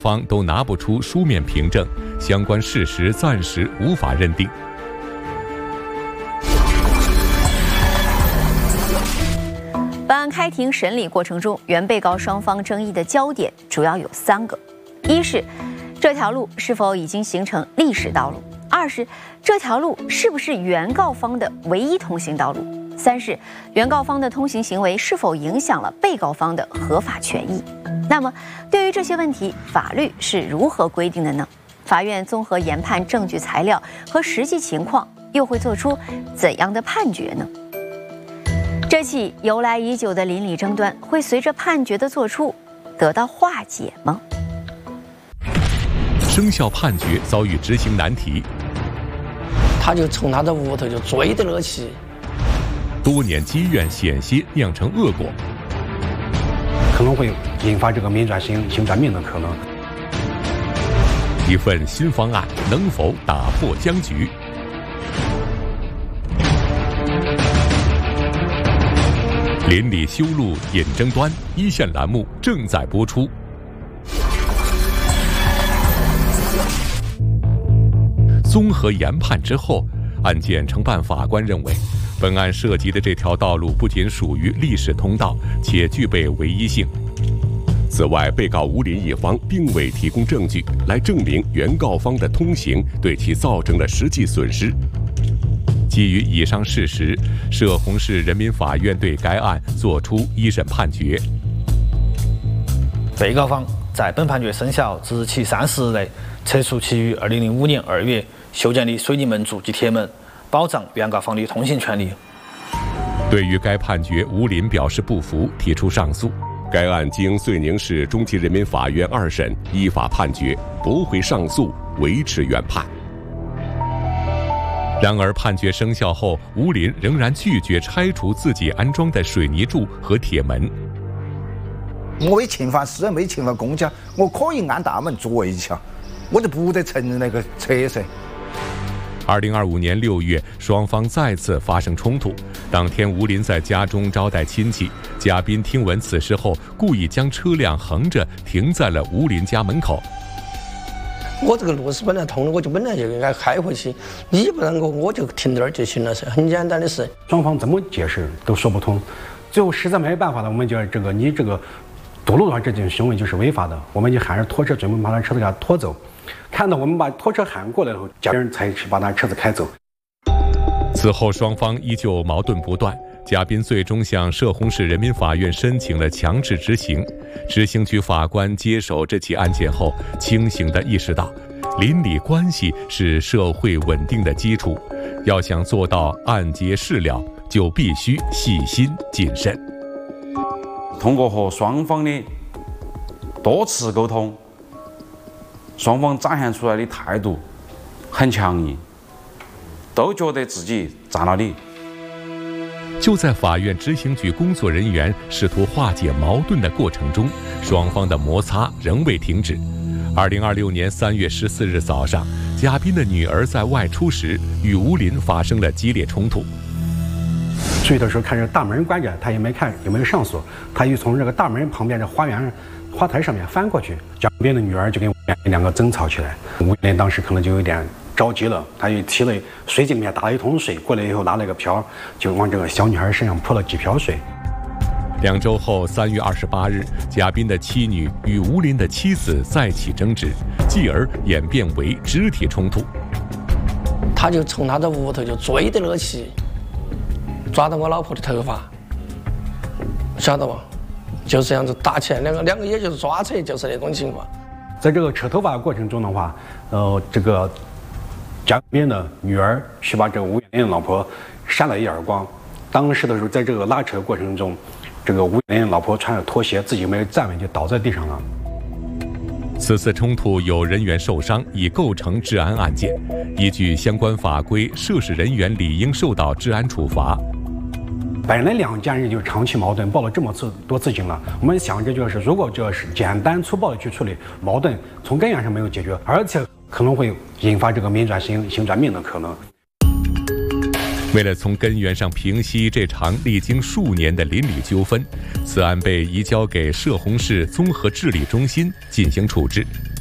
方都拿不出书面凭证，相关事实暂时无法认定。 本案开庭审理过程中，原被告双方争议的焦点主要有3个：一是这条路是否已经形成历史道路；二是这条路是不是原告方的唯一通行道路；三是原告方的通行行为是否影响了被告方的合法权益。那么，对于这些问题，法律是如何规定的呢？法院综合研判证据材料和实际情况，又会做出怎样的判决呢？这起由来已久的邻里争端会随着判决的作出得到化解吗？ 生效判决遭遇执行难题， 他就从他的屋头就追得了起， 多年积怨险些酿成恶果， 可能会引发这个民转刑、刑转民的可能。 一份新方案能否打破僵局？邻里修路引争端，一线栏目正在播出。综合研判之后，案件承办法官认为，本案涉及的这条道路不仅属于历史通道，且具备唯一性。此外，被告吴林一方并未提供证据来证明原告方的通行对其造成了实际损失。基于以上事实，涉洪市人民法院对该案作出一审判决。 被告方在本判决生效之日起30日内，撤除其于2005年2月修建的水泥门柱及铁门，保障原告方的通行权利。 对于该判决，吴林表示不服，提出上诉。该案经遂宁市中级人民法院2审依法判决，驳回上诉，维持原判。然而，判决生效后，吴林仍然拒绝拆除自己安装的水泥柱和铁门。 我没侵犯私人，没侵犯公家，我可以按大门镯一下，我就不得承认那个车噻。 2025年6月，双方再次发生冲突。当天，吴林在家中招待亲戚，嘉宾听闻此事后，故意将车辆横着停在了吴林家门口。 我这个路是本来通的，我就本来就应该开回去，你不让我就停这儿就行了噻，很简单的事。 双方怎么解释都说不通，最后实在没办法了，我们就你这个堵路的话，这种行为就是违法的，我们就喊着拖车专门把他车子给他拖走。看到我们把拖车喊过来后，家人才去把他车子开走。 此后，双方依旧矛盾不断。嘉宾最终向涉洪市人民法院申请了强制执行。执行局法官接手这起案件后，清醒地意识到，邻里关系是社会稳定的基础，要想做到案结事了，就必须细心谨慎。 通过和双方的多次沟通，双方展现出来的态度很强硬，都觉得自己占了理。 就在法院执行局工作人员试图化解矛盾的过程中，双方的摩擦仍未停止。2026年3月14日早上，嘉宾的女儿在外出时与吴林发生了激烈冲突。 出去的时候看这大门关着，他也没看有没有上锁，他又从这个大门旁边的花台上面翻过去，嘉宾的女儿就跟两个争吵起来。吴林当时可能就有点着急了，他就提了水井里面打了一桶水，过来以后拿了个瓢，就往这个小女孩身上泼了几瓢水。 2周后，3月28日，嘉宾的妻女与吴林的妻子再起争执，继而演变为肢体冲突。 他就从他的屋头就追得了起，抓到我老婆的头发，晓得吧？就是这样子打起来，两个也就是抓扯，就是那种情况。 在这个扯头发的过程中的话，这个嘉宾的女儿去把这个吴元林的老婆扇了一耳光。当时的时候，在这个拉扯过程中，这个吴元林老婆穿着拖鞋，自己没有站稳就倒在地上了。 此次冲突有人员受伤，已构成治安案件。依据相关法规，涉事人员理应受到治安处罚。 本来两家人就长期矛盾，报了这么多次警了。我们想着就是，如果这是简单粗暴的去处理矛盾，从根源上没有解决，而且可能会引发这个民转刑、刑转民的可能。 为了从根源上平息这场历经数年的邻里纠纷，此案被移交给涉洪市综合治理中心进行处置。